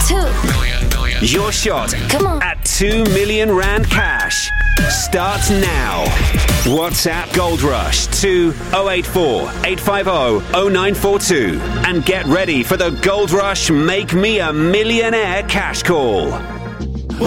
Your shot at 2 million rand cash starts now. WhatsApp Gold Rush to 084 850 0942 and get ready for the Gold Rush Make Me a Millionaire cash call.